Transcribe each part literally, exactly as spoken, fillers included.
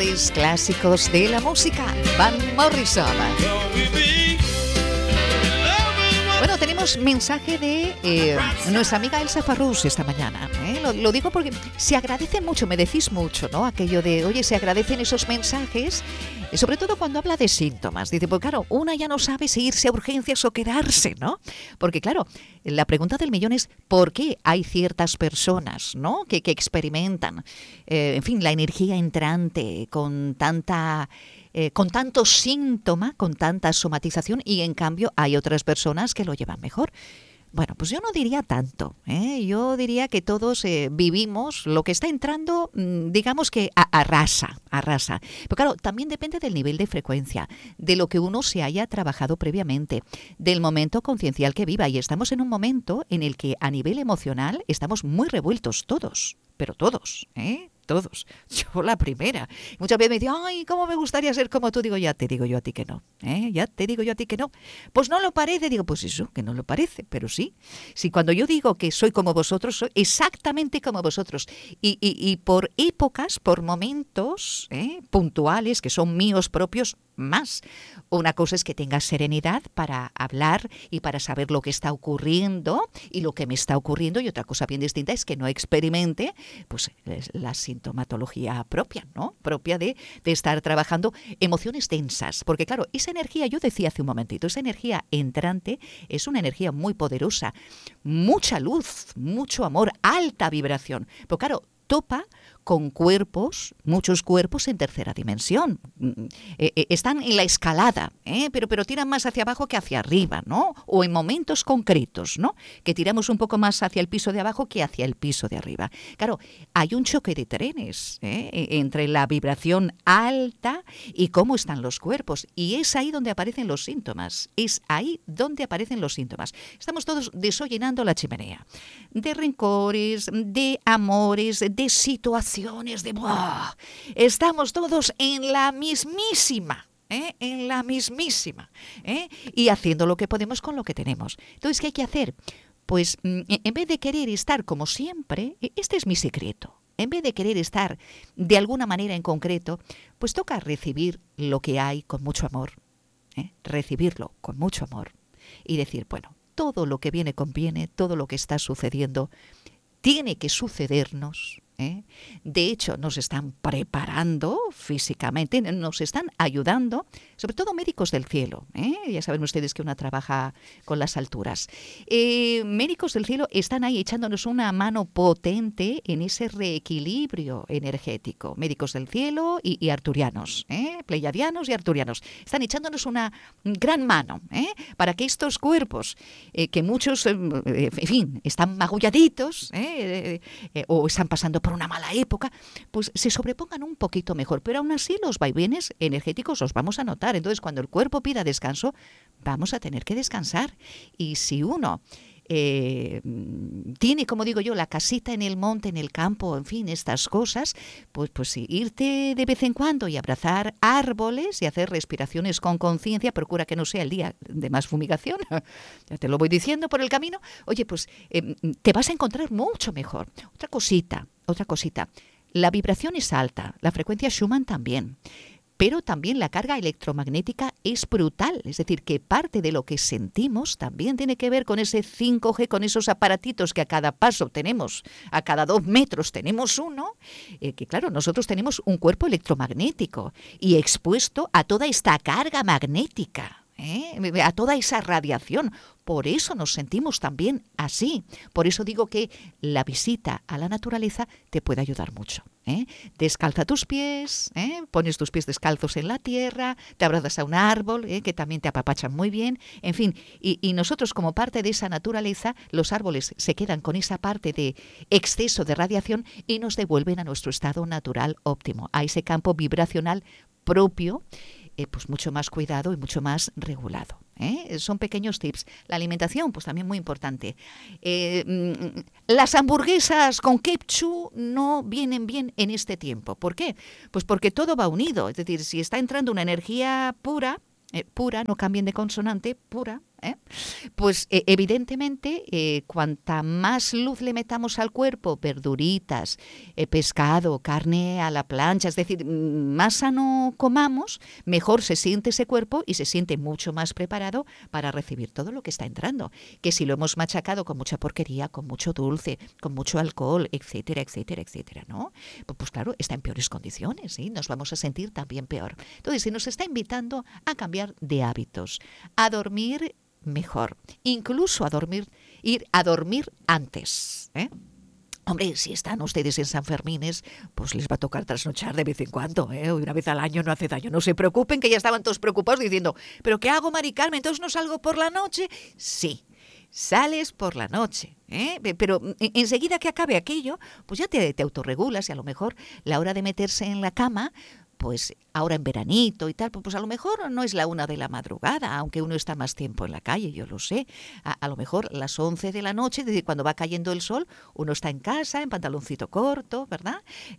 grandes clásicos de la música, Van Morrison. Bueno, tenemos mensaje de eh, nuestra amiga Elsa Farrús esta mañana. ¿eh? Lo, lo digo porque se agradece mucho, me decís mucho, ¿no? Aquello de, oye, se agradecen esos mensajes, y sobre todo cuando habla de síntomas. Dice, pues claro, una ya no sabe si irse a urgencias o quedarse, ¿no? Porque claro, la pregunta del millón es, ¿por qué hay ciertas personas, ¿no? que, que experimentan, eh, en fin, la energía entrante con tanta... Eh, con tanto síntoma, con tanta somatización, y en cambio hay otras personas que lo llevan mejor? Bueno, pues yo no diría tanto, ¿eh? Yo diría que todos eh, vivimos lo que está entrando, mmm, digamos que a, arrasa, arrasa. Pero claro, también depende del nivel de frecuencia, de lo que uno se haya trabajado previamente, del momento conciencial que viva. Y estamos en un momento en el que a nivel emocional estamos muy revueltos todos, pero todos, ¿eh? Todos. Yo la primera. Muchas veces me dicen, ay, ¿cómo me gustaría ser como tú? Digo, ya te digo yo a ti que no. ¿eh? Ya te digo yo a ti que no. Pues no lo parece. Digo, pues eso, que no lo parece. Pero sí. Si cuando yo digo que soy como vosotros, soy exactamente como vosotros. Y, y, y por épocas, por momentos ¿eh? puntuales, que son míos propios, más. Una cosa es que tenga serenidad para hablar y para saber lo que está ocurriendo y lo que me está ocurriendo, y otra cosa bien distinta es que no experimente pues la sintomatología propia, ¿no? Propia de, de estar trabajando emociones densas. Porque claro, esa energía, yo decía hace un momentito, esa energía entrante es una energía muy poderosa, mucha luz, mucho amor, alta vibración. Pero claro, topa con cuerpos, muchos cuerpos en tercera dimensión. Eh, eh, están en la escalada, ¿eh? pero, pero tiran más hacia abajo que hacia arriba, ¿no? O en momentos concretos, ¿no? Que tiramos un poco más hacia el piso de abajo que hacia el piso de arriba. Claro, hay un choque de trenes ¿eh? entre la vibración alta y cómo están los cuerpos. Y es ahí donde aparecen los síntomas. Es ahí donde aparecen los síntomas. Estamos todos desollenando la chimenea. De rencores, de amores, de situaciones. De ¡buah! Estamos todos en la mismísima, ¿eh? en la mismísima, ¿eh? y haciendo lo que podemos con lo que tenemos. Entonces, ¿qué hay que hacer? Pues en vez de querer estar como siempre, este es mi secreto, en vez de querer estar de alguna manera en concreto, pues toca recibir lo que hay con mucho amor, ¿eh? recibirlo con mucho amor y decir, bueno, todo lo que viene conviene, todo lo que está sucediendo tiene que sucedernos. ¿Eh? De hecho, nos están preparando físicamente, nos están ayudando, sobre todo médicos del cielo. ¿eh? Ya saben ustedes que una trabaja con las alturas. Eh, médicos del cielo están ahí echándonos una mano potente en ese reequilibrio energético. Médicos del cielo y, y arturianos, ¿eh? pleiadianos y arturianos. Están echándonos una gran mano ¿eh? para que estos cuerpos, eh, que muchos, eh, en fin, están magulladitos ¿eh? Eh, o están pasando por una mala época, pues se sobrepongan un poquito mejor. Pero aún así los vaivenes energéticos los vamos a notar. Entonces, cuando el cuerpo pida descanso, vamos a tener que descansar. Y si uno eh, tiene, como digo yo, la casita en el monte, en el campo, en fin, estas cosas, pues, pues sí, irte de vez en cuando y abrazar árboles y hacer respiraciones con conciencia, procura que no sea el día de más fumigación, ya te lo voy diciendo por el camino, oye, pues eh, te vas a encontrar mucho mejor. Otra cosita, otra cosita, la vibración es alta, la frecuencia Schumann también. Pero también la carga electromagnética es brutal, es decir, que parte de lo que sentimos también tiene que ver con ese cinco G, con esos aparatitos que a cada paso tenemos, a cada dos metros tenemos uno, eh, que claro, nosotros tenemos un cuerpo electromagnético y expuesto a toda esta carga magnética. ¿Eh? a toda esa radiación. Por eso nos sentimos también así. Por eso digo que la visita a la naturaleza te puede ayudar mucho. ¿eh? Descalza tus pies, ¿eh? pones tus pies descalzos en la tierra, te abrazas a un árbol, ¿eh? que también te apapachan muy bien. En fin, y, y nosotros como parte de esa naturaleza, los árboles se quedan con esa parte de exceso de radiación y nos devuelven a nuestro estado natural óptimo, a ese campo vibracional propio, Eh, pues mucho más cuidado y mucho más regulado. ¿eh? Son pequeños tips. La alimentación, pues también muy importante. Eh, las hamburguesas con ketchup no vienen bien en este tiempo. ¿Por qué? Pues porque todo va unido. Es decir, si está entrando una energía pura, eh, pura, no cambien de consonante, pura, ¿eh? Pues eh, evidentemente, eh, cuanta más luz le metamos al cuerpo, verduritas, eh, pescado, carne a la plancha, es decir, más sano comamos, mejor se siente ese cuerpo y se siente mucho más preparado para recibir todo lo que está entrando. Que si lo hemos machacado con mucha porquería, con mucho dulce, con mucho alcohol, etcétera, etcétera, etcétera, ¿no? Pues, pues claro, está en peores condiciones, ¿sí? Nos vamos a sentir también peor. Entonces, se nos está invitando a cambiar de hábitos, a dormir mejor, incluso a dormir, ir a dormir antes, ¿eh? Hombre, si están ustedes en San Fermines, pues les va a tocar trasnochar de vez en cuando, ¿eh? Una vez al año no hace daño. No se preocupen, que ya estaban todos preocupados diciendo, ¿pero qué hago, Mari Carmen? ¿Entonces no salgo por la noche? Sí, sales por la noche, ¿eh? Pero enseguida que acabe aquello, pues ya te, te autorregulas y a lo mejor la hora de meterse en la cama, pues ahora en veranito y tal, pues a lo mejor no es la una de la madrugada, aunque uno está más tiempo en la calle, yo lo sé. A, a lo mejor las once de la noche, es decir, cuando va cayendo el sol, uno está en casa, en pantaloncito corto, ¿verdad?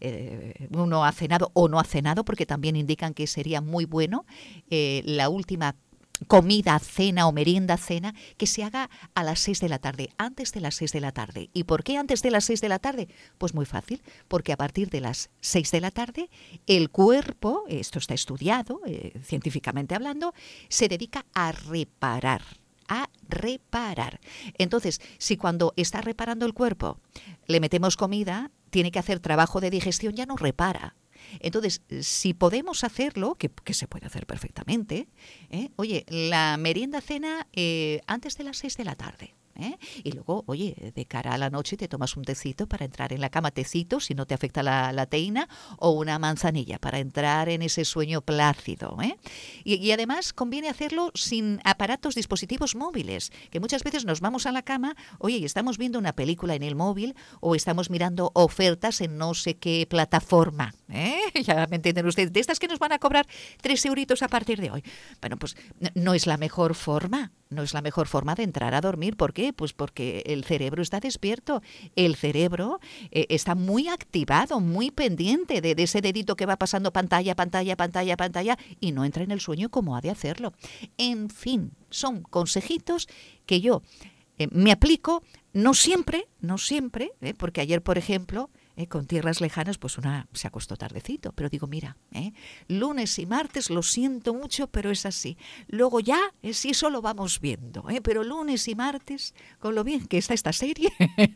Eh, uno ha cenado o no ha cenado, porque también indican que sería muy bueno eh, la última comida, cena o merienda, cena, que se haga a las seis de la tarde, antes de las seis de la tarde. ¿Y por qué antes de las seis de la tarde? Pues muy fácil, porque a partir de las seis de la tarde el cuerpo, esto está estudiado, eh, científicamente hablando, se dedica a reparar, a reparar. Entonces, si cuando está reparando el cuerpo le metemos comida, tiene que hacer trabajo de digestión, ya no repara. Entonces, si podemos hacerlo, que, que se puede hacer perfectamente, ¿eh? Oye, la merienda cena eh, antes de las seis de la tarde. ¿Eh? Y luego, oye, de cara a la noche te tomas un tecito para entrar en la cama, tecito, si no te afecta la, la teína, o una manzanilla para entrar en ese sueño plácido, ¿eh? Y, y además conviene hacerlo sin aparatos, dispositivos móviles, que muchas veces nos vamos a la cama, oye, y estamos viendo una película en el móvil o estamos mirando ofertas en no sé qué plataforma, ¿eh? Ya me entienden ustedes, de estas que nos van a cobrar tres euritos a partir de hoy. Bueno, pues no es la mejor forma. No es la mejor forma de entrar a dormir. ¿Por qué? Pues porque el cerebro está despierto. El cerebro eh, está muy activado, muy pendiente de, de ese dedito que va pasando pantalla, pantalla, pantalla, pantalla y no entra en el sueño como ha de hacerlo. En fin, son consejitos que yo eh, me aplico, no siempre, no siempre, eh, porque ayer, por ejemplo, Eh, con tierras lejanas, pues una se acostó tardecito, pero digo, mira, eh, lunes y martes lo siento mucho, pero es así. Luego ya, eh, sí, eso lo vamos viendo, eh, pero lunes y martes, con lo bien que está esta serie,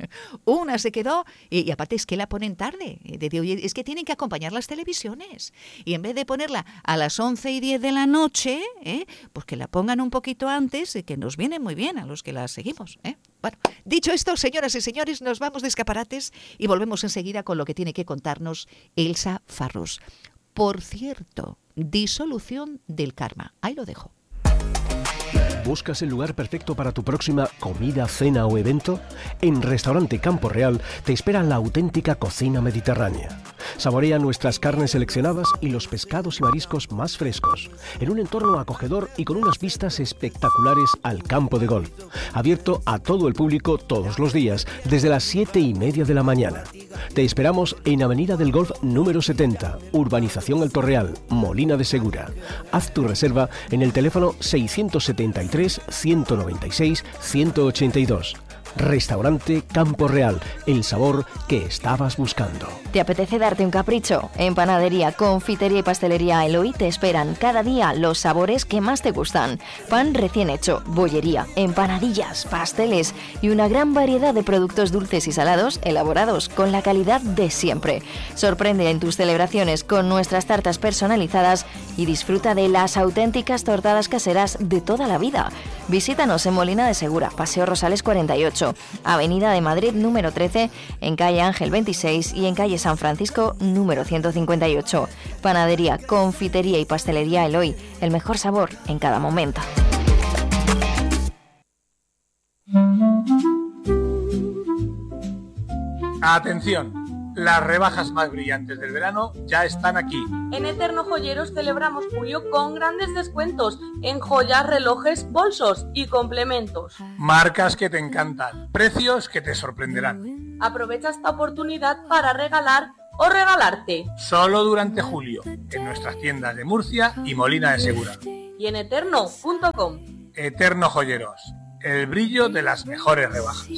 una se quedó, y, y aparte es que la ponen tarde, eh, de, de, es que tienen que acompañar las televisiones, y en vez de ponerla a las once y diez de la noche, eh, pues que la pongan un poquito antes, eh, que nos viene muy bien a los que la seguimos, eh. Bueno, dicho esto, señoras y señores, nos vamos de escaparates y volvemos enseguida con lo que tiene que contarnos Elsa Farrús. Por cierto, disolución del karma. Ahí lo dejo. ¿Buscas el lugar perfecto para tu próxima comida, cena o evento? En Restaurante Campo Real te espera la auténtica cocina mediterránea. Saborea nuestras carnes seleccionadas y los pescados y mariscos más frescos, en un entorno acogedor y con unas vistas espectaculares al campo de golf. Abierto a todo el público todos los días, desde las siete y media de la mañana. Te esperamos en Avenida del Golf número setenta, Urbanización El Torreal, Molina de Segura. Haz tu reserva en el teléfono seiscientos setenta y tres, ciento noventa y seis, ciento ochenta y dos. Restaurante Campo Real, el sabor que estabas buscando. ¿Te apetece darte un capricho? En Panadería, Confitería y Pastelería Eloy te esperan cada día los sabores que más te gustan. Pan recién hecho, bollería, empanadillas, pasteles y una gran variedad de productos dulces y salados elaborados con la calidad de siempre. Sorprende en tus celebraciones con nuestras tartas personalizadas y disfruta de las auténticas tortadas caseras de toda la vida. Visítanos en Molina de Segura, Paseo Rosales cuarenta y ocho, Avenida de Madrid número trece, en calle Ángel veintiséis y en calle San Francisco número ciento cincuenta y ocho. Panadería, Confitería y Pastelería Eloy, el mejor sabor en cada momento. Atención, las rebajas más brillantes del verano ya están aquí. En Eterno Joyeros celebramos julio con grandes descuentos en joyas, relojes, bolsos y complementos. Marcas que te encantan, precios que te sorprenderán. Aprovecha esta oportunidad para regalar o regalarte. Solo durante julio, en nuestras tiendas de Murcia y Molina de Segura. Y en eterno punto com. Eterno Joyeros, el brillo de las mejores rebajas.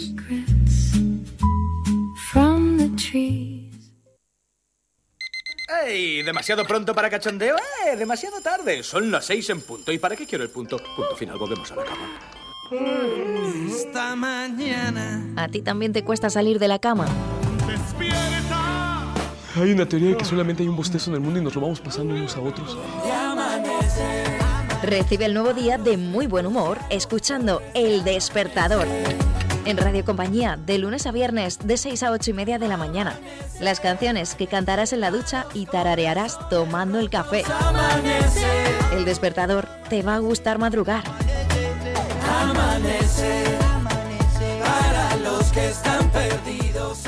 ¡Ey! ¿Demasiado pronto para cachondeo? ¡Eh! Demasiado tarde. Son las seis en punto. ¿Y para qué quiero el punto? Punto final, volvemos a la cama. Esta mañana. ¿A ti también te cuesta salir de la cama? ¡Despierta! Hay una teoría de que solamente hay un bostezo en el mundo y nos lo vamos pasando unos a otros. Recibe el nuevo día de muy buen humor escuchando El Despertador. En Radio Compañía, de lunes a viernes, de seis a ocho y media de la mañana. Las canciones que cantarás en la ducha y tararearás tomando el café. El Despertador, te va a gustar madrugar. Amanece, para los que están perdidos.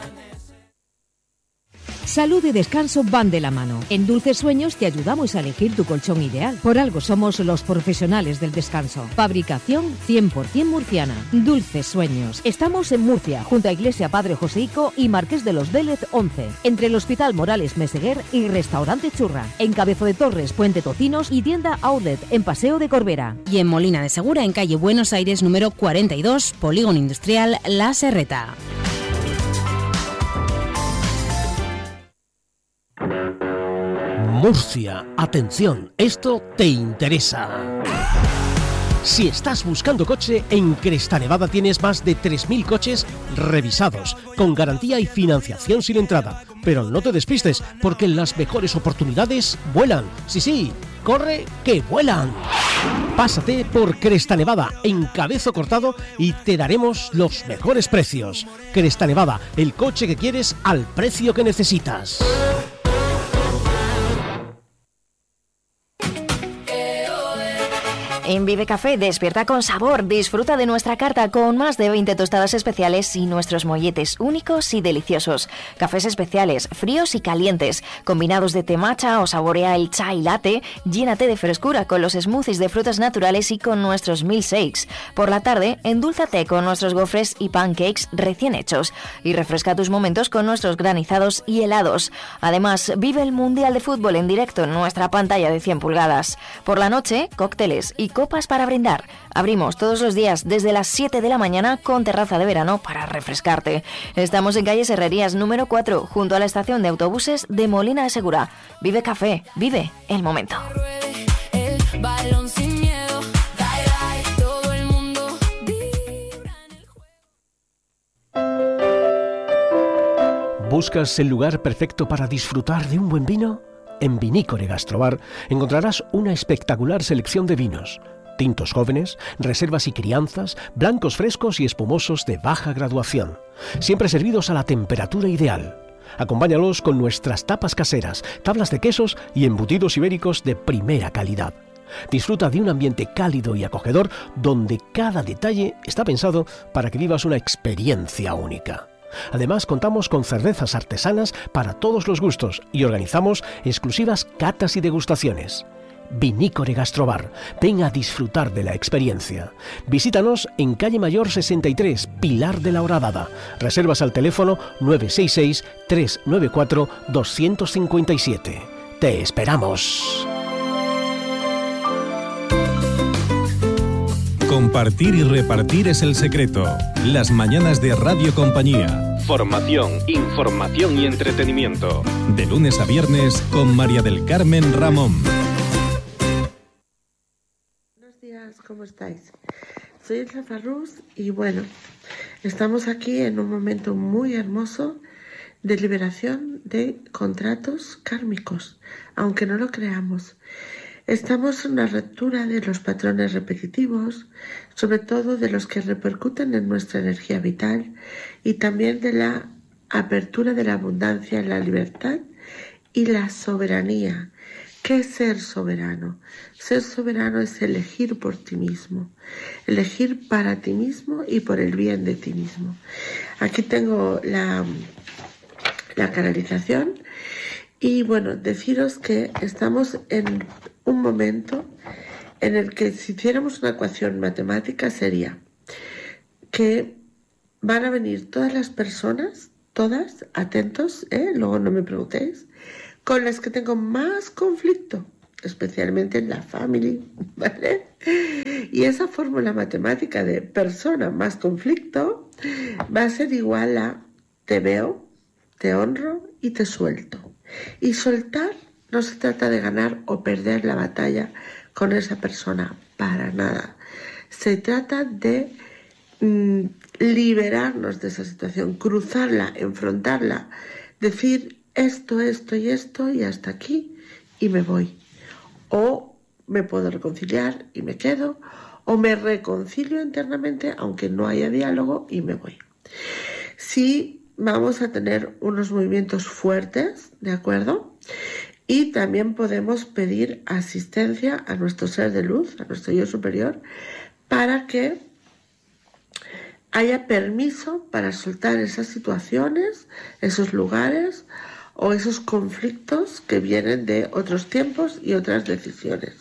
Salud y descanso van de la mano. En Dulces Sueños te ayudamos a elegir tu colchón ideal. Por algo somos los profesionales del descanso. Fabricación cien por ciento murciana. Dulces Sueños. Estamos en Murcia, junto a Iglesia Padre Joseico y Marqués de los Vélez once. Entre el Hospital Morales Meseguer y Restaurante Churra. En Cabezo de Torres, Puente Tocinos y tienda Outlet en Paseo de Corbera. Y en Molina de Segura, en calle Buenos Aires número cuarenta y dos, Polígono Industrial La Serreta. Murcia, atención, esto te interesa. Si estás buscando coche, en Cresta Nevada tienes más de tres mil coches revisados, con garantía y financiación sin entrada. Pero no te despistes, porque las mejores oportunidades vuelan. Sí, sí, corre que vuelan. Pásate por Cresta Nevada, en Cabezo Cortado, y te daremos los mejores precios. Cresta Nevada, el coche que quieres al precio que necesitas. En Vive Café, despierta con sabor. Disfruta de nuestra carta con más de veinte tostadas especiales y nuestros molletes únicos y deliciosos. Cafés especiales, fríos y calientes, combinados de té matcha o saborea el chai latte. Llénate de frescura con los smoothies de frutas naturales y con nuestros milkshakes. Por la tarde, endúlzate con nuestros gofres y pancakes recién hechos. Y refresca tus momentos con nuestros granizados y helados. Además, vive el Mundial de Fútbol en directo en nuestra pantalla de cien pulgadas. Por la noche, cócteles y copas para brindar. Abrimos todos los días desde las siete de la mañana con terraza de verano para refrescarte. Estamos en calle Herrerías número cuatro, junto a la estación de autobuses de Molina de Segura. Vive Café, vive el momento. El balón sin miedo, dai, dai, todo el mundo vibra en el juego. ¿Buscas el lugar perfecto para disfrutar de un buen vino? En Vinícore Gastrobar encontrarás una espectacular selección de vinos, tintos jóvenes, reservas y crianzas, blancos frescos y espumosos de baja graduación, siempre servidos a la temperatura ideal. Acompáñalos con nuestras tapas caseras, tablas de quesos y embutidos ibéricos de primera calidad. Disfruta de un ambiente cálido y acogedor donde cada detalle está pensado para que vivas una experiencia única. Además, contamos con cervezas artesanas para todos los gustos y organizamos exclusivas catas y degustaciones. Vinícore Gastrobar, ven a disfrutar de la experiencia. Visítanos en calle Mayor sesenta y tres, Pilar de la Horadada. Reservas al teléfono nueve seis seis, tres nueve cuatro, dos cinco siete. ¡Te esperamos! Compartir y repartir es el secreto. Las mañanas de Radio Compañía. Formación, información y entretenimiento. De lunes a viernes con María del Carmen Ramón. Buenos días, ¿cómo estáis? Soy Elsa Farrús y bueno, estamos aquí en un momento muy hermoso de liberación de contratos kármicos, aunque no lo creamos. Estamos en una ruptura de los patrones repetitivos, sobre todo de los que repercuten en nuestra energía vital y también de la apertura de la abundancia, la libertad y la soberanía. ¿Qué es ser soberano? Ser soberano es elegir por ti mismo, elegir para ti mismo y por el bien de ti mismo. Aquí tengo la, la canalización y bueno, deciros que estamos en un momento en el que si hiciéramos una ecuación matemática sería que van a venir todas las personas, todas, atentos, ¿eh? Luego no me preguntéis, con las que tengo más conflicto. especialmente en la family, ¿vale? Y esa fórmula matemática de persona más conflicto va a ser igual a te veo, te honro y te suelto. Y soltar no se trata de ganar o perder la batalla con esa persona, para nada. Se trata de mm, liberarnos de esa situación, cruzarla, enfrentarla, decir esto, esto y esto y hasta aquí y me voy. O me puedo reconciliar y me quedo, o me reconcilio internamente aunque no haya diálogo y me voy. Sí, vamos a tener unos movimientos fuertes, ¿de acuerdo? Y también podemos pedir asistencia a nuestro ser de luz, a nuestro yo superior, para que haya permiso para soltar esas situaciones, esos lugares o esos conflictos que vienen de otros tiempos y otras decisiones.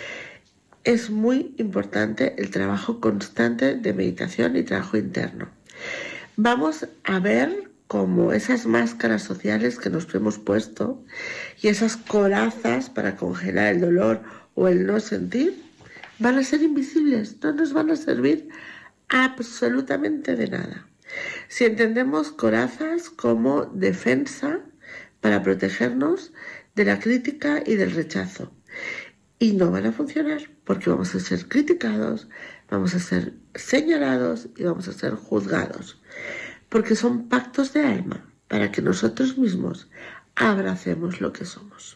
Es muy importante el trabajo constante de meditación y trabajo interno. Vamos a ver cómo esas máscaras sociales que nos hemos puesto y esas corazas para congelar el dolor o el no sentir van a ser invisibles, no nos van a servir absolutamente de nada. Si entendemos corazas como defensa para protegernos de la crítica y del rechazo, y no van a funcionar porque vamos a ser criticados, vamos a ser señalados y vamos a ser juzgados, porque son pactos de alma para que nosotros mismos abracemos lo que somos.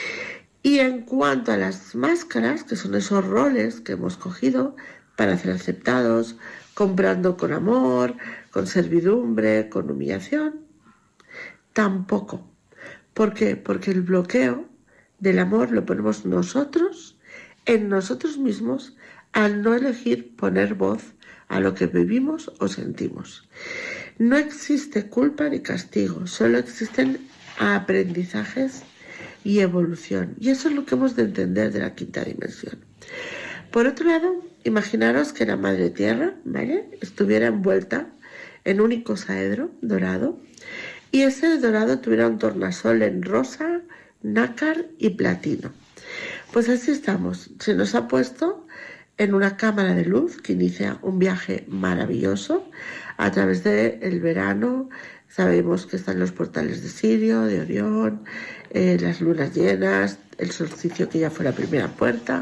Y en cuanto a las máscaras, que son esos roles que hemos cogido para ser aceptados, comprando con amor, con servidumbre, con humillación, tampoco. ¿Por qué? Porque el bloqueo del amor lo ponemos nosotros, en nosotros mismos, al no elegir poner voz a lo que vivimos o sentimos. No existe culpa ni castigo, solo existen aprendizajes y evolución. Y eso es lo que hemos de entender de la quinta dimensión. Por otro lado, imaginaros que la Madre Tierra, ¿vale?, estuviera envuelta en un icosaedro dorado y ese dorado tuviera un tornasol en rosa, nácar y platino. Pues así estamos. Se nos ha puesto en una cámara de luz que inicia un viaje maravilloso a través del verano. Sabemos que están los portales de Sirio, de Orión, eh, las lunas llenas, el solsticio que ya fue la primera puerta,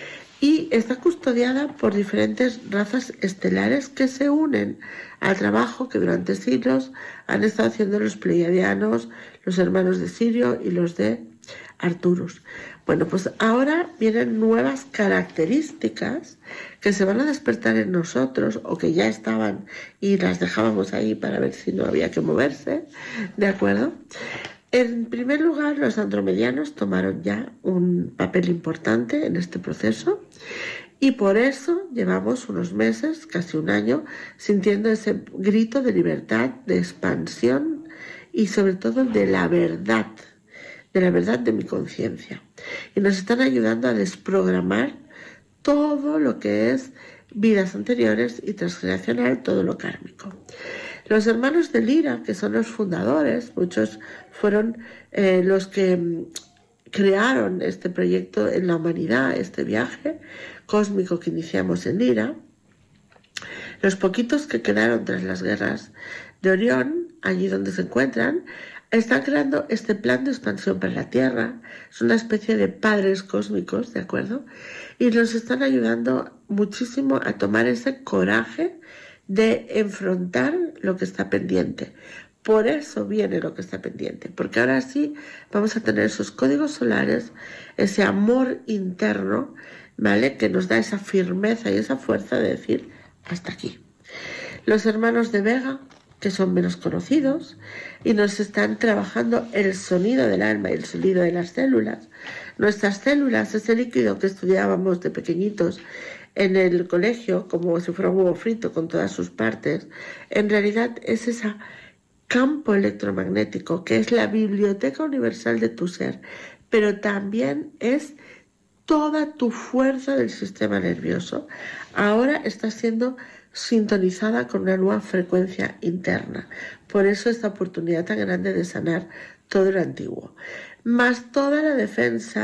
y está custodiada por diferentes razas estelares que se unen al trabajo que durante siglos han estado haciendo los pleiadianos, los hermanos de Sirio y los de Arturus. Bueno, pues ahora vienen nuevas características que se van a despertar en nosotros o que ya estaban y las dejábamos ahí para ver si no había que moverse, ¿de acuerdo? En primer lugar, los andromedianos tomaron ya un papel importante en este proceso y por eso llevamos unos meses, casi un año, sintiendo ese grito de libertad, de expansión y sobre todo de la verdad, de la verdad de mi conciencia. Y nos están ayudando a desprogramar todo lo que es vidas anteriores y transgeneracional, todo lo kármico. Los hermanos de Lira, que son los fundadores, muchos fueron eh, los que crearon este proyecto en la humanidad, este viaje cósmico que iniciamos en Lira. Los poquitos que quedaron tras las guerras de Orión, allí donde se encuentran, están creando este plan de expansión para la Tierra. Es una especie de padres cósmicos, ¿de acuerdo? Y nos están ayudando muchísimo a tomar ese coraje de enfrentar lo que está pendiente. Por eso viene lo que está pendiente, porque ahora sí vamos a tener esos códigos solares, ese amor interno, ¿vale?, que nos da esa firmeza y esa fuerza de decir hasta aquí. Los hermanos de Vega, que son menos conocidos, y nos están trabajando el sonido del alma y el sonido de las células. Nuestras células, ese líquido que estudiábamos de pequeñitos en el colegio, como si fuera un huevo frito con todas sus partes, en realidad es ese campo electromagnético que es la biblioteca universal de tu ser, pero también es toda tu fuerza del sistema nervioso. Ahora está siendo sintonizada con una nueva frecuencia interna. Por eso esta oportunidad tan grande de sanar todo lo antiguo. Más toda la defensa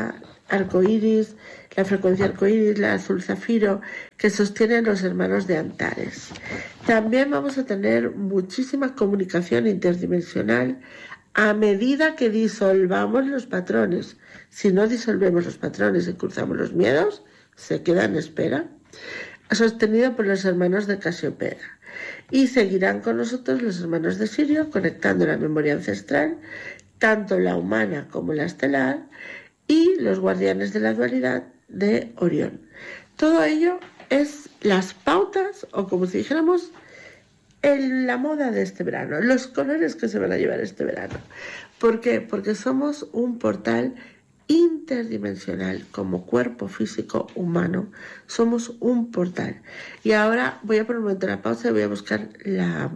arcoíris, la frecuencia arcoíris, la azul zafiro, que sostienen los hermanos de Antares. También vamos a tener muchísima comunicación interdimensional a medida que disolvamos los patrones. Si no disolvemos los patrones y cruzamos los miedos, se queda en espera, sostenido por los hermanos de Casiopea. Y seguirán con nosotros los hermanos de Sirio, conectando la memoria ancestral, tanto la humana como la estelar, y los guardianes de la dualidad de Orión. Todo ello es las pautas, o como si dijéramos, en la moda de este verano, los colores que se van a llevar este verano. ¿Por qué? Porque somos un portal interdimensional como cuerpo físico humano. Somos un portal. Y ahora voy a poner un momento la pausa y voy a buscar la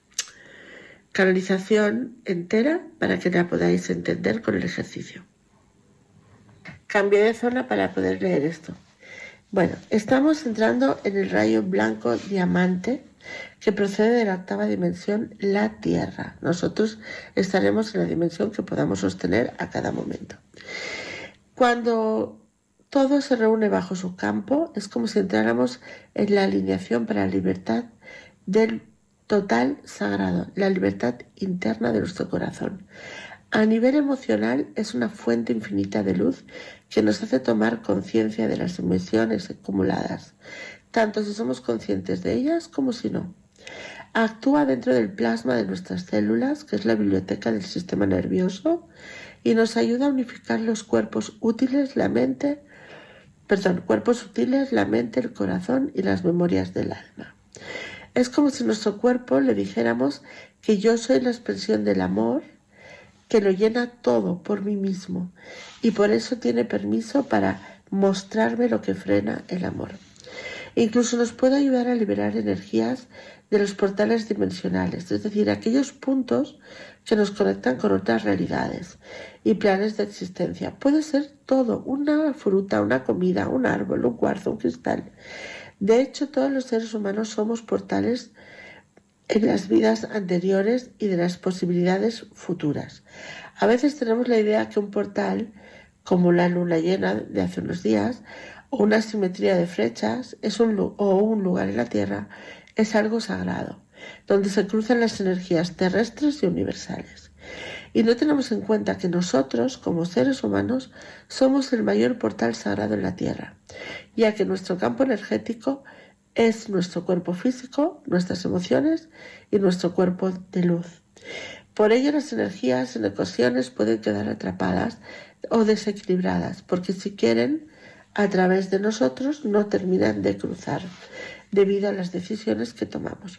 canalización entera para que la podáis entender con el ejercicio. Cambio de zona para poder leer esto. Bueno, estamos entrando en el rayo blanco diamante que procede de la octava dimensión, la Tierra. Nosotros estaremos en la dimensión que podamos sostener a cada momento. Cuando todo se reúne bajo su campo, es como si entráramos en la alineación para la libertad del total sagrado, la libertad interna de nuestro corazón. A nivel emocional es una fuente infinita de luz que nos hace tomar conciencia de las emociones acumuladas, tanto si somos conscientes de ellas como si no. Actúa dentro del plasma de nuestras células, que es la biblioteca del sistema nervioso, y nos ayuda a unificar los cuerpos útiles, la mente, perdón, cuerpos sutiles, la mente, el corazón y las memorias del alma. Es como si nuestro cuerpo le dijéramos que yo soy la expresión del amor, que lo llena todo por mí mismo, y por eso tiene permiso para mostrarme lo que frena el amor. Incluso nos puede ayudar a liberar energías de los portales dimensionales, es decir, aquellos puntos que nos conectan con otras realidades y planes de existencia. Puede ser todo, una fruta, una comida, un árbol, un cuarzo, un cristal. De hecho, todos los seres humanos somos portales en las vidas anteriores y de las posibilidades futuras. A veces tenemos la idea que un portal, como la luna llena de hace unos días, o una simetría de flechas, es un, o un lugar en la Tierra, es algo sagrado, donde se cruzan las energías terrestres y universales. Y no tenemos en cuenta que nosotros, como seres humanos, somos el mayor portal sagrado en la Tierra, ya que nuestro campo energético es nuestro cuerpo físico, nuestras emociones y nuestro cuerpo de luz. Por ello, las energías en ocasiones pueden quedar atrapadas o desequilibradas, porque si quieren, a través de nosotros no terminan de cruzar debido a las decisiones que tomamos.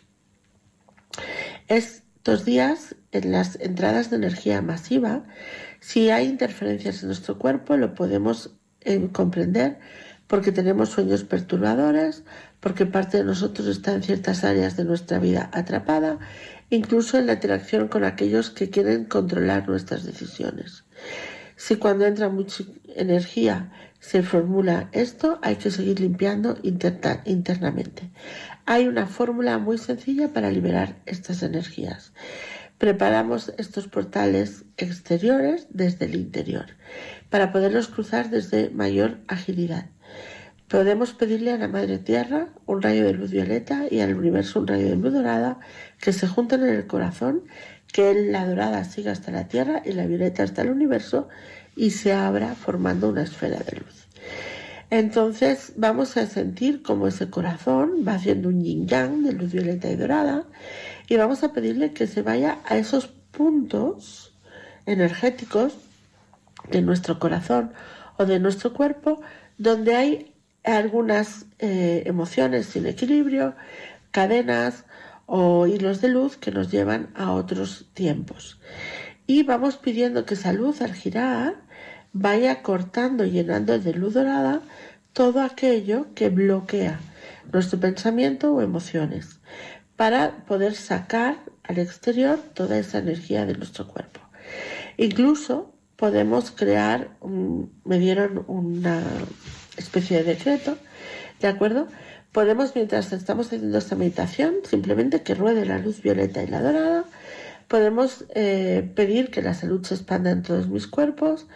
Estos días, en las entradas de energía masiva, si hay interferencias en nuestro cuerpo, lo podemos eh, comprender porque tenemos sueños perturbadores, porque parte de nosotros está en ciertas áreas de nuestra vida atrapada, incluso en la interacción con aquellos que quieren controlar nuestras decisiones. Si cuando entra mucha energía se formula esto, hay que seguir limpiando interna, internamente. Hay una fórmula muy sencilla para liberar estas energías. Preparamos estos portales exteriores desde el interior para poderlos cruzar desde mayor agilidad. Podemos pedirle a la Madre Tierra un rayo de luz violeta y al universo un rayo de luz dorada que se junten en el corazón, que la dorada siga hasta la Tierra y la violeta hasta el universo y se abra formando una esfera de luz. Entonces vamos a sentir como ese corazón va haciendo un yin yang de luz violeta y dorada y vamos a pedirle que se vaya a esos puntos energéticos de nuestro corazón o de nuestro cuerpo donde hay algunas eh, emociones sin equilibrio, cadenas o hilos de luz que nos llevan a otros tiempos. Y vamos pidiendo que esa luz al girar vaya cortando y llenando de luz dorada todo aquello que bloquea nuestro pensamiento o emociones para poder sacar al exterior toda esa energía de nuestro cuerpo. Incluso podemos crear, un, me dieron una especie de decreto, ¿de acuerdo? Podemos, mientras estamos haciendo esta meditación, simplemente que ruede la luz violeta y la dorada. Podemos eh, pedir que la salud se expanda en todos mis cuerpos,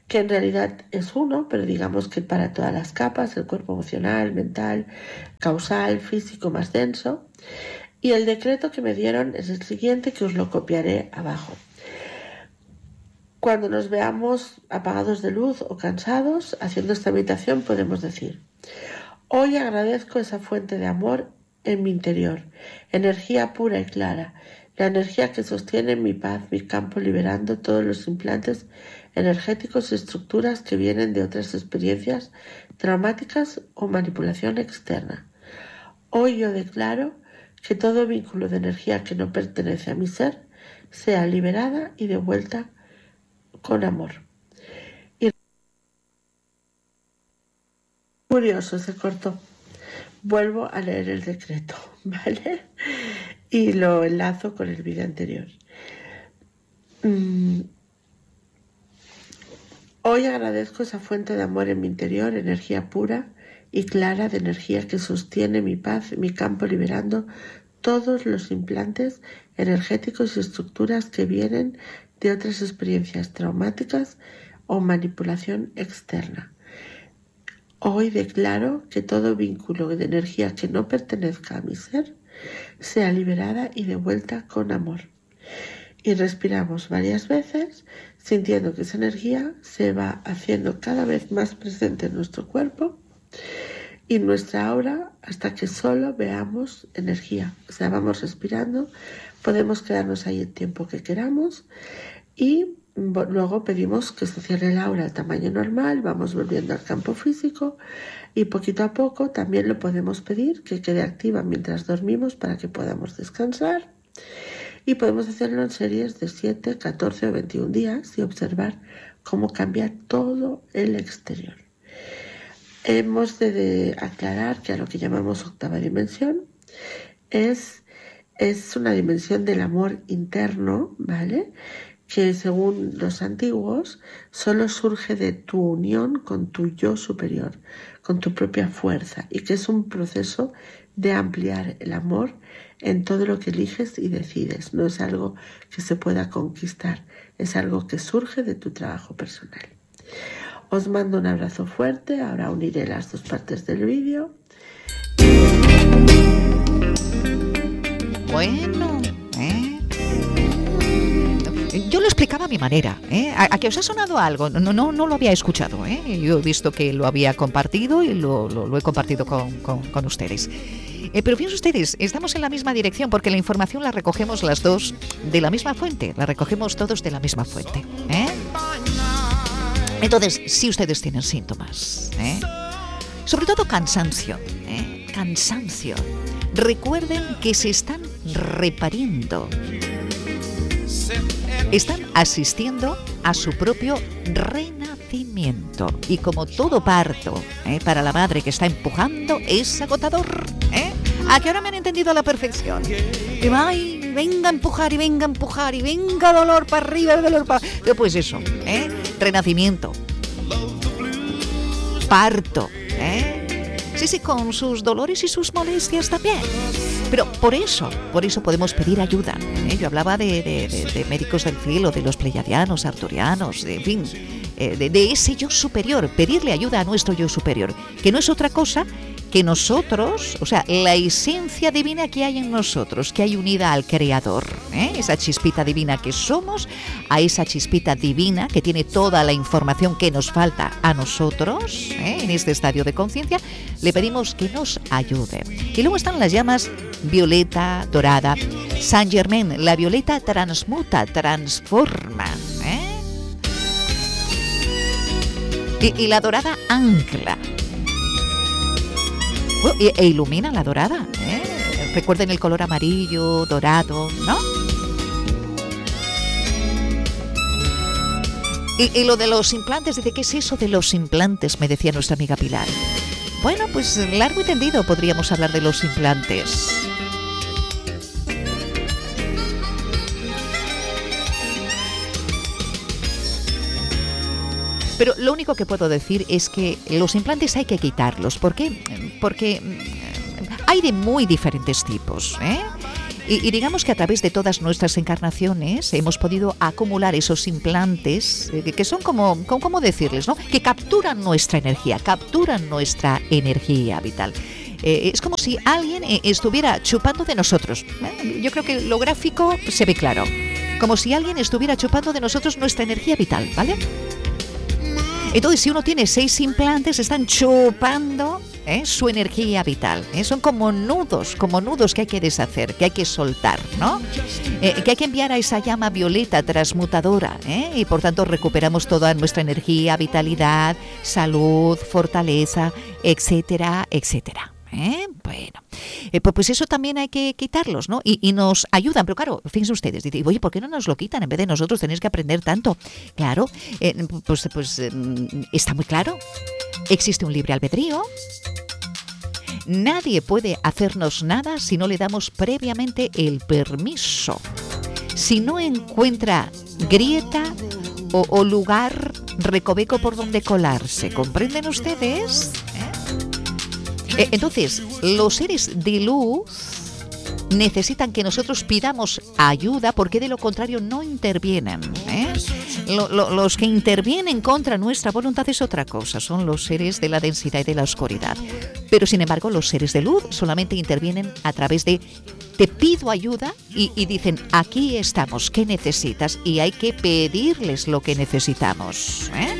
que en realidad es uno, pero digamos que para todas las capas, el cuerpo emocional, mental, causal, físico más denso. Y el decreto que me dieron es el siguiente, que os lo copiaré abajo. Cuando nos veamos apagados de luz o cansados, haciendo esta meditación podemos decir: hoy agradezco esa fuente de amor en mi interior, energía pura y clara, la energía que sostiene mi paz, mi campo, liberando todos los implantes energéticos y estructuras que vienen de otras experiencias traumáticas o manipulación externa. Hoy yo declaro que todo vínculo de energía que no pertenece a mi ser sea liberada y devuelta con amor. Y curioso, se cortó. Vuelvo a leer el decreto, ¿vale? Y lo enlazo con el vídeo anterior. Mm. Hoy agradezco esa fuente de amor en mi interior, energía pura y clara, de energía que sostiene mi paz, mi campo, liberando todos los implantes energéticos y estructuras que vienen de otras experiencias traumáticas o manipulación externa. Hoy declaro que todo vínculo de energía que no pertenezca a mi ser sea liberada y devuelta con amor. Y respiramos varias veces, sintiendo que esa energía se va haciendo cada vez más presente en nuestro cuerpo y nuestra aura, hasta que solo veamos energía. O sea, vamos respirando, podemos quedarnos ahí el tiempo que queramos y luego pedimos que se cierre el aura al tamaño normal, vamos volviendo al campo físico y poquito a poco también lo podemos pedir que quede activa mientras dormimos para que podamos descansar. Y podemos hacerlo en series de siete, catorce o veintiún días y observar cómo cambia todo el exterior. Hemos de, de aclarar que a lo que llamamos octava dimensión es, es una dimensión del amor interno, ¿vale?, que según los antiguos solo surge de tu unión con tu yo superior, con tu propia fuerza, y que es un proceso de ampliar el amor en todo lo que eliges y decides. No es algo que se pueda conquistar, es algo que surge de tu trabajo personal. Os mando un abrazo fuerte, ahora uniré las dos partes del vídeo. Bueno, ¿eh? Yo lo explicaba a mi manera, ¿eh? ¿A, a que os ha sonado algo? No, no, no lo había escuchado, ¿eh? Yo he visto que lo había compartido y lo, lo, lo he compartido con, con, con ustedes. Eh, pero fíjense ustedes, estamos en la misma dirección porque la información la recogemos las dos de la misma fuente, la recogemos todos de la misma fuente, ¿eh? Entonces, si ustedes tienen síntomas, ¿eh?, sobre todo cansancio, ¿eh? cansancio, recuerden que se están repariendo, están asistiendo a su propio renacimiento. Y como todo parto, ¿eh?, para la madre que está empujando, es agotador, ¿eh? ¿A qué hora me han entendido a la perfección? Que va y venga a empujar y venga a empujar y venga dolor para arriba, dolor para... Pues eso, ¿eh? Renacimiento, parto, ¿eh? Sí, sí, con sus dolores y sus molestias también. Pero por eso, por eso podemos pedir ayuda, ¿eh? Yo hablaba de, de, de, de médicos del cielo, de los pleiadianos, arturianos, de, en fin, eh, de, de ese yo superior, pedirle ayuda a nuestro yo superior, que no es otra cosa que nosotros, o sea, la esencia divina que hay en nosotros, que hay unida al Creador, ¿eh? Esa chispita divina que somos, a esa chispita divina que tiene toda la información que nos falta a nosotros, ¿eh?, en este estadio de conciencia, le pedimos que nos ayude. Y luego están las llamas violeta, dorada, Saint Germain. La violeta transmuta, transforma, ¿eh? y, y la dorada ancla. Oh, e, e ilumina la dorada, ¿eh? Recuerden el color amarillo, dorado, ¿no? Y, y lo de los implantes, dice, ¿qué es eso de los implantes?, me decía nuestra amiga Pilar. Bueno, pues largo y tendido podríamos hablar de los implantes. Pero lo único que puedo decir es que los implantes hay que quitarlos. ¿Por qué? Porque hay de muy diferentes tipos, ¿eh? Y, y digamos que a través de todas nuestras encarnaciones hemos podido acumular esos implantes eh, que, que son como, como, ¿cómo decirles, no? Que capturan nuestra energía, capturan nuestra energía vital. Eh, es como si alguien eh, estuviera chupando de nosotros. ¿eh? Yo creo que lo gráfico se ve claro. Como si alguien estuviera chupando de nosotros nuestra energía vital, ¿vale? Entonces, si uno tiene seis implantes, están chupando ¿eh? su energía vital. ¿eh? Son como nudos, como nudos que hay que deshacer, que hay que soltar, ¿no? Eh, que hay que enviar a esa llama violeta transmutadora, ¿eh? y por tanto recuperamos toda nuestra energía, vitalidad, salud, fortaleza, etcétera, etcétera. ¿Eh? Bueno, eh, pues, pues eso también hay que quitarlos, ¿no? Y, y nos ayudan, pero claro, fíjense ustedes, dicen, oye, ¿por qué no nos lo quitan? En vez de nosotros tenéis que aprender tanto. Claro, eh, pues, pues eh, está muy claro. Existe un libre albedrío. Nadie puede hacernos nada si no le damos previamente el permiso. Si no encuentra grieta o, o lugar recoveco por donde colarse. ¿Comprenden ustedes? ¿Eh? Entonces, los seres de luz necesitan que nosotros pidamos ayuda porque de lo contrario no intervienen. ¿eh? Lo, lo, los que intervienen contra nuestra voluntad es otra cosa, son los seres de la densidad y de la oscuridad. Pero sin embargo, los seres de luz solamente intervienen a través de te pido ayuda y, y dicen aquí estamos, ¿qué necesitas? Y hay que pedirles lo que necesitamos. ¿eh?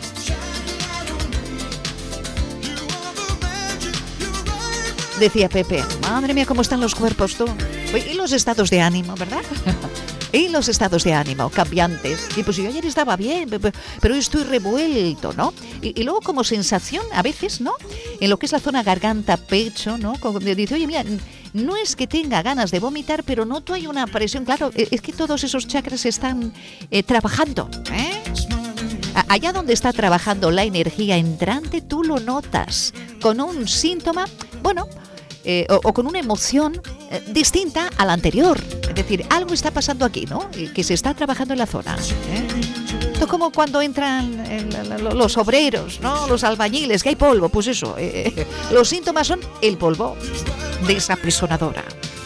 Decía Pepe, madre mía, cómo están los cuerpos tú. Y los estados de ánimo, ¿verdad? Y los estados de ánimo cambiantes. Y pues yo ayer estaba bien, pero hoy estoy revuelto, ¿no? Y, y luego como sensación, a veces, ¿no? En lo que es la zona garganta, pecho, ¿no? Como dice, oye, mira, no es que tenga ganas de vomitar, pero noto hay una presión. Claro, es que todos esos chakras están eh, trabajando, ¿eh? Allá donde está trabajando la energía entrante, tú lo notas con un síntoma, bueno, eh, o, o con una emoción eh, distinta a la anterior. Es decir, algo está pasando aquí, ¿no? Que se está trabajando en la zona. ¿eh? Esto como cuando entran eh, los obreros, ¿no? Los albañiles, que hay polvo, pues eso. Eh, los síntomas son el polvo de esa aprisonadora.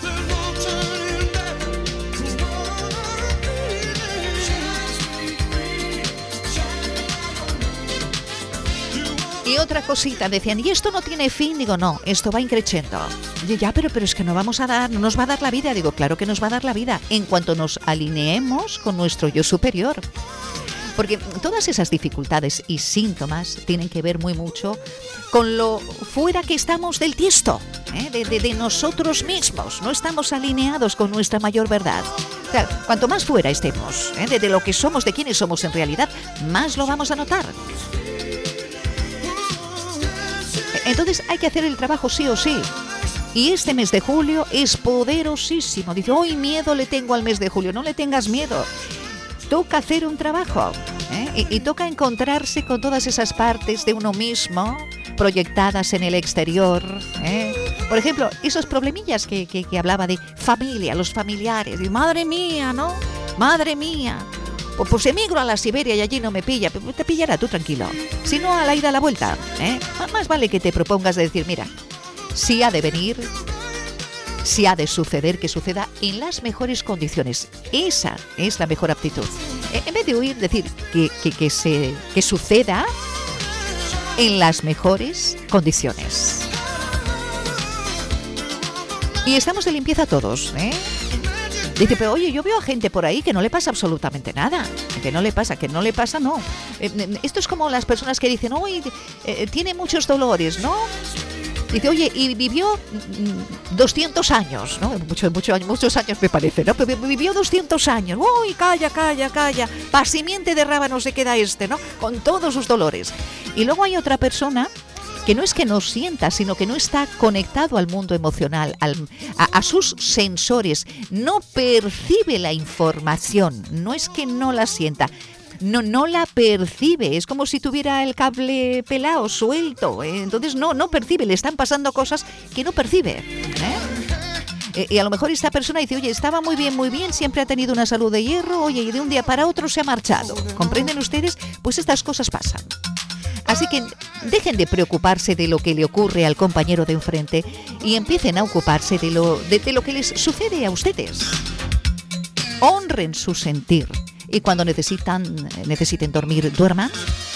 Y otra cosita, decían, ¿y esto no tiene fin? Digo, no, esto va increciendo. Y ya, pero, pero es que no vamos a dar, no nos va a dar la vida. Digo, claro que nos va a dar la vida en cuanto nos alineemos con nuestro yo superior. Porque todas esas dificultades y síntomas tienen que ver muy mucho con lo fuera que estamos del tiesto, ¿eh? de, de, de nosotros mismos. No estamos alineados con nuestra mayor verdad. O sea, cuanto más fuera estemos, ¿eh? de, de lo que somos, de quiénes somos en realidad, más lo vamos a notar. Entonces hay que hacer el trabajo sí o sí. Y este mes de julio es poderosísimo. Dice, hoy miedo le tengo al mes de julio. No le tengas miedo. Toca hacer un trabajo. ¿eh? Y, y toca encontrarse con todas esas partes de uno mismo proyectadas en el exterior. ¿eh? Por ejemplo, esos problemillas que, que, que hablaba de familia, los familiares. Y madre mía, ¿no? Madre mía. Pues, pues emigro a la Siberia y allí no me pilla. Te pillará tú tranquilo. Si no, a la ida a la vuelta. ¿eh? Más vale que te propongas de decir, mira, si ha de venir, si ha de suceder, que suceda en las mejores condiciones. Esa es la mejor aptitud. En vez de huir, decir que, que, que, se, que suceda en las mejores condiciones. Y estamos de limpieza todos, ¿eh? Dice, pero oye, yo veo a gente por ahí que no le pasa absolutamente nada. Que no le pasa, que no le pasa, no. Eh, esto es como las personas que dicen, oye, eh, tiene muchos dolores, ¿no? Dice, oye, y vivió doscientos años, ¿no? Mucho, mucho, muchos años me parece, ¿no? Pero vivió doscientos años. Uy, calla, calla, calla. Pa' simiente de rábano se queda este, ¿no? Con todos sus dolores. Y luego hay otra persona que no es que no sienta, sino que no está conectado al mundo emocional, al, a, a sus sensores, no percibe la información, no es que no la sienta, no, no la percibe, es como si tuviera el cable pelado, suelto, ¿eh? Entonces no, no percibe, le están pasando cosas que no percibe, ¿eh? Y a lo mejor esta persona dice, oye, estaba muy bien, muy bien, siempre ha tenido una salud de hierro, oye, y de un día para otro se ha marchado. ¿Comprenden ustedes? Pues estas cosas pasan. Así que Dejen de preocuparse de lo que le ocurre al compañero de enfrente y empiecen a ocuparse de lo, de, de lo que les sucede a ustedes. Honren su sentir y cuando necesitan, necesiten dormir, duerman.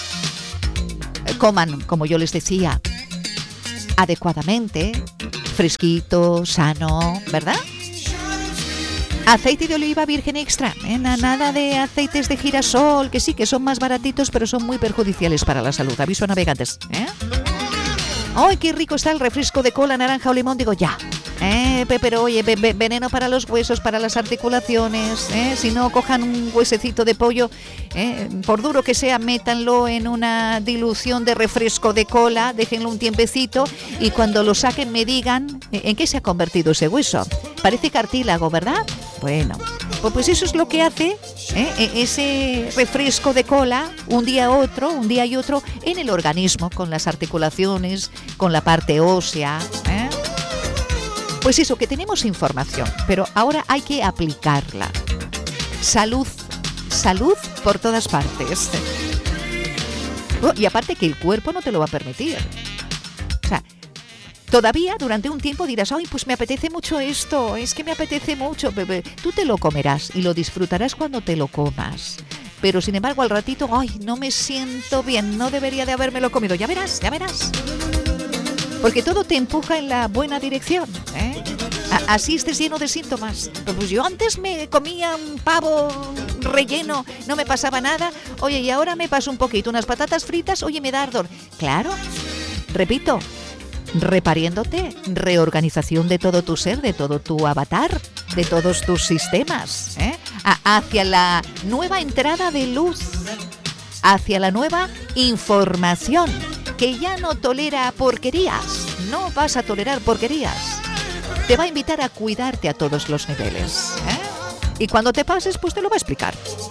Coman, como yo les decía, adecuadamente, fresquito, sano, ¿verdad? Aceite de oliva virgen extra, ¿eh? Nada de aceites de girasol, que sí, que son más baratitos, pero son muy perjudiciales para la salud. Aviso a navegantes, ¿eh? ¡Ay, qué rico está el refresco de cola, naranja o limón! Digo, ya. Eh, pero oye, ve, ve, veneno para los huesos, para las articulaciones, ¿eh? Si no, cojan un huesecito de pollo, ¿eh? Por duro que sea, métanlo en una dilución de refresco de cola, déjenlo un tiempecito y cuando lo saquen me digan en qué se ha convertido ese hueso. Parece cartílago, ¿verdad? Bueno, pues eso es lo que hace, ¿eh? ese refresco de cola, un día otro, un día y otro, en el organismo, con las articulaciones, con la parte ósea, ¿eh? Pues eso, que tenemos información, pero ahora hay que aplicarla. Salud, salud por todas partes. Oh, y aparte que el cuerpo no te lo va a permitir. O sea, todavía durante un tiempo dirás, ay, pues me apetece mucho esto, es que me apetece mucho. Bebé. Tú te lo comerás y lo disfrutarás cuando te lo comas. Pero sin embargo al ratito, ay, no me siento bien, no debería de habérmelo comido. Ya verás, ya verás. Porque todo te empuja en la buena dirección, ¿eh? A- así estés lleno de síntomas. Pues yo antes me comía un pavo relleno, no me pasaba nada. Oye, y ahora me paso un poquito, unas patatas fritas, oye, me da ardor. Claro, repito, repariéndote, reorganización de todo tu ser, de todo tu avatar, de todos tus sistemas, ¿eh? A- hacia la nueva entrada de luz, hacia la nueva información, que ya no tolera porquerías, no vas a tolerar porquerías. Te va a invitar a cuidarte a todos los niveles, ¿eh? Y cuando te pases, pues te lo va a explicar.